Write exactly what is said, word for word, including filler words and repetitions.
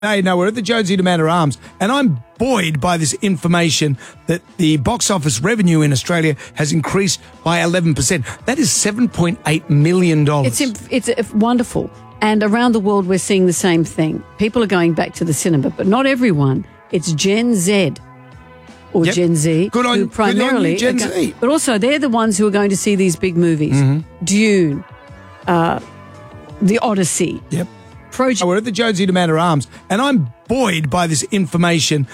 Hey, no, we're at the Jonesy Demander Arms, and I'm buoyed by this information that the box office revenue in Australia has increased by eleven percent. That is seven point eight million dollars. It's, it's, it's wonderful. And around the world, we're seeing the same thing. People are going back to the cinema, but not everyone. It's Gen Z or Yep. Gen Z, Good on- who good on you, primarily, Gen are go- Z. but also they're the ones who are going to see these big movies. Mm-hmm. Dune, uh, The Odyssey, Yep. Project. We're at the Jonesy Demander Arms, and I'm buoyed by this information